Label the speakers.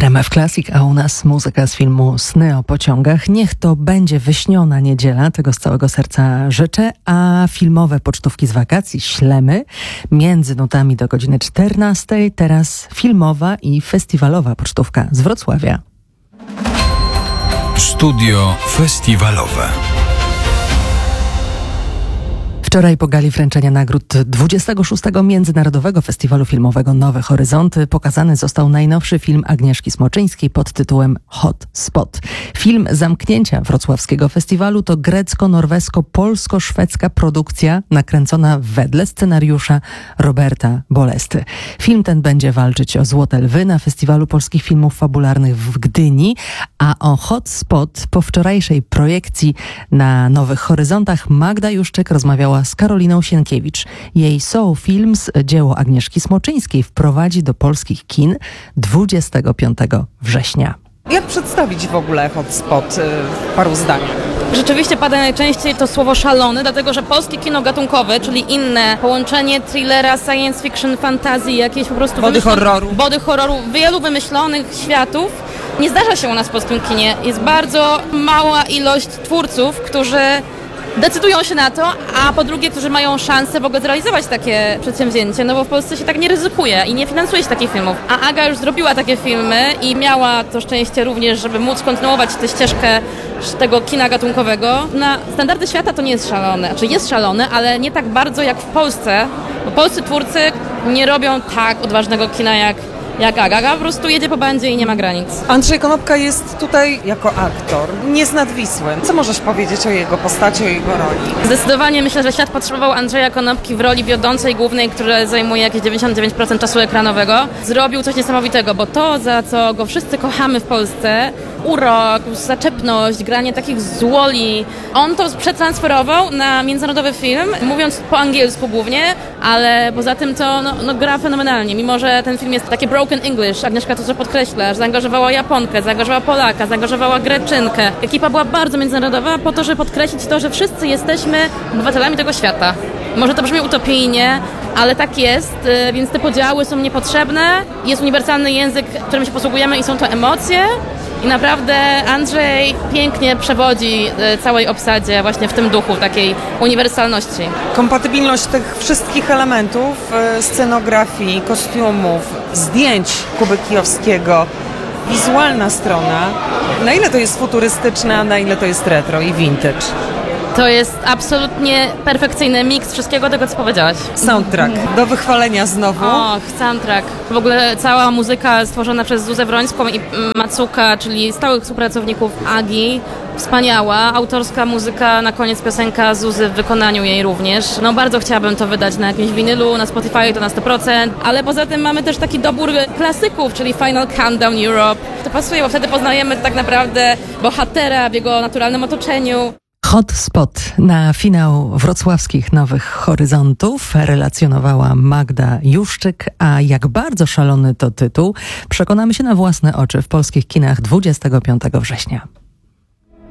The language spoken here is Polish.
Speaker 1: RMF Classic, a u nas muzyka z filmu Sny o pociągach. Niech to będzie wyśniona niedziela, tego z całego serca życzę, a filmowe pocztówki z wakacji ślemy między nutami do godziny 14. Teraz filmowa i festiwalowa pocztówka z Wrocławia.
Speaker 2: Studio festiwalowe.
Speaker 1: Wczoraj po gali wręczenia nagród 26. Międzynarodowego Festiwalu Filmowego Nowe Horyzonty pokazany został najnowszy film Agnieszki Smoczyńskiej pod tytułem Hot Spot. Film zamknięcia wrocławskiego festiwalu to grecko-norwesko-polsko-szwedzka produkcja nakręcona wedle scenariusza Roberta Bolesty. Film ten będzie walczyć o Złote Lwy na Festiwalu Polskich Filmów Fabularnych w Gdyni, a o Hot Spot po wczorajszej projekcji na Nowych Horyzontach Magda Juszczyk rozmawiała z Karoliną Sienkiewicz. Jej Soul Films, dzieło Agnieszki Smoczyńskiej, wprowadzi do polskich kin 25 września.
Speaker 3: Jak przedstawić w ogóle Hot Spot w paru zdaniach?
Speaker 4: Rzeczywiście pada najczęściej to słowo szalony, dlatego że polskie kino gatunkowe, czyli inne, połączenie thrillera, science fiction, fantazji, jakieś po prostu
Speaker 3: body horroru,
Speaker 4: wielu wymyślonych światów nie zdarza się u nas w polskim kinie. Jest bardzo mała ilość twórców, którzy decydują się na to, a po drugie, którzy mają szansę w ogóle zrealizować takie przedsięwzięcie, no bo w Polsce się tak nie ryzykuje i nie finansuje się takich filmów. A Aga już zrobiła takie filmy i miała to szczęście również, żeby móc kontynuować tę ścieżkę tego kina gatunkowego. Na standardy świata to nie jest szalone. Znaczy jest szalone, ale nie tak bardzo jak w Polsce, bo polscy twórcy nie robią tak odważnego kina jak Aga po prostu jedzie po bandzie i nie ma granic.
Speaker 3: Andrzej Konopka jest tutaj jako aktor, nie z nadwisłym. Co możesz powiedzieć o jego postaci, o jego roli?
Speaker 4: Zdecydowanie myślę, że świat potrzebował Andrzeja Konopki w roli wiodącej, głównej, która zajmuje jakieś 99% czasu ekranowego. Zrobił coś niesamowitego, bo to, za co go wszyscy kochamy w Polsce, urok, zaczepność, granie takich złoli, on to przetransferował na międzynarodowy film, mówiąc po angielsku głównie, ale poza tym to gra fenomenalnie. Mimo że ten film jest taki broken English, Agnieszka to podkreśla, że zaangażowała Japonkę, zaangażowała Polaka, zaangażowała Greczynkę. Ekipa była bardzo międzynarodowa po to, żeby podkreślić to, że wszyscy jesteśmy obywatelami tego świata. Może to brzmi utopijnie, ale tak jest, więc te podziały są niepotrzebne. Jest uniwersalny język, którym się posługujemy i są to emocje. I naprawdę Andrzej pięknie przewodzi całej obsadzie właśnie w tym duchu takiej uniwersalności.
Speaker 3: Kompatybilność tych wszystkich elementów, scenografii, kostiumów, zdjęć Kuby Kijowskiego, wizualna strona, na ile to jest futurystyczne, a na ile to jest retro i vintage?
Speaker 4: To jest absolutnie perfekcyjny miks wszystkiego tego, co powiedziałaś.
Speaker 3: Soundtrack do wychwalenia znowu.
Speaker 4: Och, soundtrack. W ogóle cała muzyka stworzona przez Zuzę Wrońską i Macuka, czyli stałych współpracowników Agi. Wspaniała, autorska muzyka, na koniec piosenka Zuzy w wykonaniu jej również. No bardzo chciałabym to wydać na jakimś winylu, na Spotify to na 100%, ale poza tym mamy też taki dobór klasyków, czyli Final Countdown Europe. To pasuje, bo wtedy poznajemy tak naprawdę bohatera w jego naturalnym otoczeniu.
Speaker 1: Hot Spot na finał wrocławskich Nowych Horyzontów relacjonowała Magda Juszczyk, a jak bardzo szalony to tytuł, przekonamy się na własne oczy w polskich kinach 25 września.